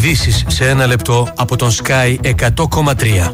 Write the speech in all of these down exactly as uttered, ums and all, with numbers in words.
Ειδήσεις σε ένα λεπτό από τον Sky εκατό κόμμα τρία.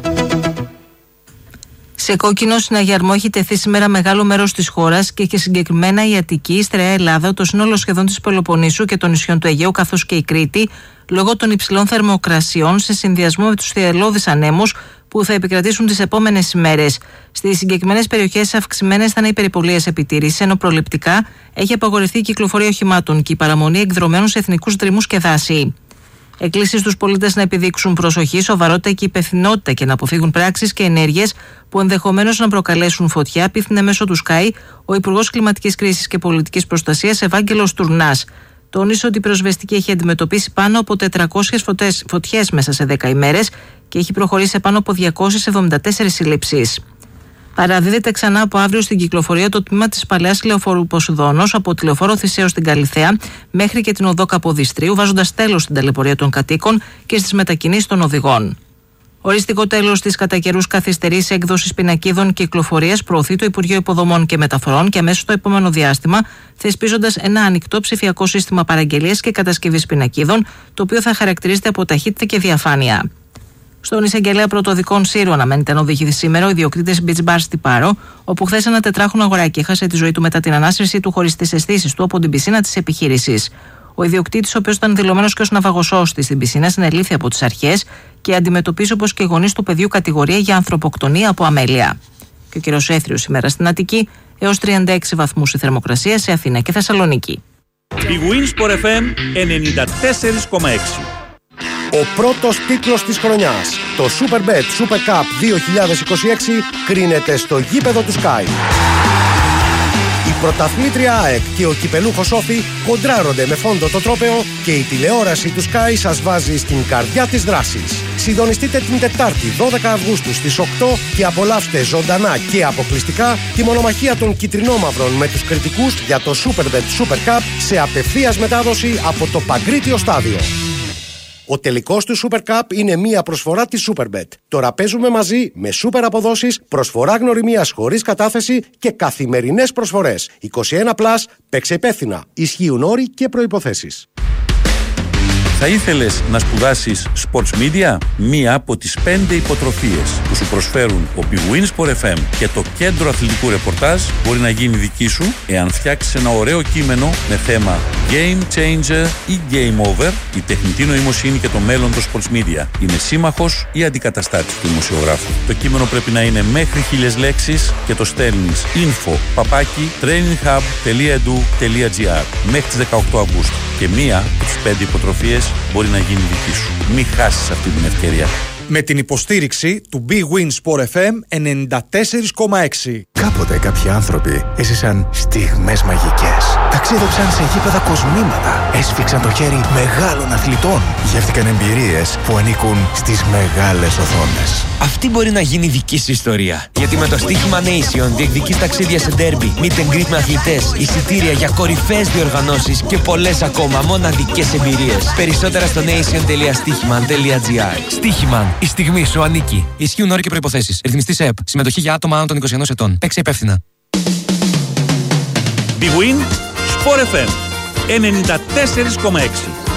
Σε κόκκινο συναγερμό έχει τεθεί σήμερα μεγάλο μέρος της χώρας και, και συγκεκριμένα η Αττική, η Στερεά Ελλάδα, το σύνολο σχεδόν της Πελοποννήσου και των νησιών του Αιγαίου, καθώς και η Κρήτη, λόγω των υψηλών θερμοκρασιών σε συνδυασμό με τους θυελλώδεις ανέμους που θα επικρατήσουν τις επόμενες ημέρες. Στις συγκεκριμένες περιοχές αυξημένες θα είναι οι περιπολίες επιτήρησης, ενώ προληπτικά έχει απαγορευτεί η κυκλοφορία οχημάτων και η παραμονή εκδρομένων σε εθνικούς δρυμούς και δάση. Εκκλήσεις στους πολίτες να επιδείξουν προσοχή, σοβαρότητα και υπευθυνότητα και να αποφύγουν πράξεις και ενέργειες που ενδεχομένως να προκαλέσουν φωτιά, απίθυνε μέσω του Sky ο Υπουργός Κλιματικής Κρίσης και Πολιτικής Προστασίας Ευάγγελος Τουρνάς. Τόνισε ότι η πυροσβεστική έχει αντιμετωπίσει πάνω από τετρακόσιες φωτιές μέσα σε δέκα ημέρες και έχει προχωρήσει σε πάνω από διακόσιες εβδομήντα τέσσερις συλλήψεις. Παραδίδεται ξανά από αύριο στην κυκλοφορία το τμήμα της παλαιάς λεωφόρου Ποσειδώνος από τη λεωφόρο Θησέως στην Καλιθέα μέχρι και την οδό Καποδιστρίου, βάζοντας τέλος στην ταλαιπωρία των κατοίκων και στις μετακινήσεις των οδηγών. Οριστικό τέλος της κατά καιρούς καθυστερής έκδοσης πινακίδων κυκλοφορίας προωθεί το Υπουργείο Υποδομών και Μεταφορών και αμέσως στο επόμενο διάστημα, θεσπίζοντας ένα ανοιχτό ψηφιακό σύστημα παραγγελίας και κατασκευής πινακίδων, το οποίο θα χαρακτηρίζεται από ταχύτητα και διαφάνεια. Στον εισαγγελέα πρωτοδικών Σύρου αναμένεται να οδηγηθεί σήμερα ο ιδιοκτήτης Beach Bar στη Πάρο, όπου χθες ένα τετράχρονο αγοράκι έχασε τη ζωή του μετά την ανάσυρση του χωρίς τις αισθήσεις του από την πισίνα της επιχείρησης. Ο ιδιοκτήτης, ο οποίος ήταν δηλωμένος και ως ναυαγοσώστη στην πισίνα, συνελήφθη από τις αρχές και αντιμετωπίζει όπως και οι γονείς του παιδιού κατηγορία για ανθρωποκτονία από αμέλεια. Και ο καιρός έθριος σήμερα στην Αττική, έως τριάντα έξι βαθμούς η θερμοκρασία σε Αθήνα και Θεσσαλονίκη. Η Winsport εφ εμ ενενήντα τέσσερα κόμμα έξι. Ο πρώτος τίτλος της χρονιάς, το Superbet Super Cup δύο χιλιάδες είκοσι έξι, κρίνεται στο γήπεδο του Sky. Η πρωταθλήτρια ΑΕΚ και ο κυπελούχος Όφη κοντράρονται με φόντο το τρόπαιο και η τηλεόραση του Sky σας βάζει στην καρδιά της δράσης. Συντονιστείτε την Τετάρτη δώδεκα Αυγούστου στις οκτώ και απολαύστε ζωντανά και αποκλειστικά τη μονομαχία των κιτρινόμαυρων με τους κριτικούς για το Superbet Super Cup σε απευθείας μετάδοση από το Παγκρίτιο Στάδιο. Ο τελικός του Super Cup είναι μία προσφορά της Superbet. Τώρα παίζουμε μαζί με super αποδόσεις, προσφορά γνωριμίας χωρίς κατάθεση και καθημερινές προσφορές. είκοσι ένα συν, παίξε υπεύθυνα. Ισχύουν όροι και προϋποθέσεις. Θα ήθελες να σπουδάσεις Sports Media? Μία από τις πέντε υποτροφίες που σου προσφέρουν ο Big Win Sport εφ εμ και το Κέντρο Αθλητικού Ρεπορτάζ μπορεί να γίνει δική σου εάν φτιάξεις ένα ωραίο κείμενο με θέμα Game Changer ή Game Over. Η τεχνητή νοημοσύνη και το μέλλον των Sports Media είναι σύμμαχος ή αντικαταστάτης του δημοσιογράφου. Το κείμενο πρέπει να είναι μέχρι χίλιες λέξεις και το στέλνεις info παπάκι traininghub τελεία edu τελεία gr μέχρι τις δεκαοκτώ Αυγούστου. Και μία από τις πέντε υποτροφίες μπορεί να γίνει δική σου. Μην χάσεις αυτή την ευκαιρία. Με την υποστήριξη του Big Win Sport εφ εμ ενενήντα τέσσερα κόμμα έξι. Κάποτε κάποιοι άνθρωποι έζησαν στιγμές μαγικές. Ταξίδεψαν σε γήπεδα κοσμήματα. Έσφιξαν το χέρι μεγάλων αθλητών. Γεύτηκαν εμπειρίες που ανήκουν στις μεγάλες οθόνες. Αυτή μπορεί να γίνει δική σου ιστορία. Γιατί με το στοίχημα Nation διεκδικείς ταξίδια σε ντέρμπι, meet and greet με αθλητές, εισιτήρια για κορυφαίες διοργανώσεις και πολλές ακόμα μοναδικές εμπειρίες. Περισσότερα στο nation τελεία στοίχημαν τελεία gr. Στοίχημαν. Η στιγμή σου ανήκει. Ισχύουν όροι και προϋποθέσεις. Ρυθμιστής ΕΕΠ. Συμμετοχή για άτομα άνω των είκοσι ενός ετών. Παίξε υπεύθυνα. Big Win Sport εφ εμ ενενήντα τέσσερα κόμμα έξι.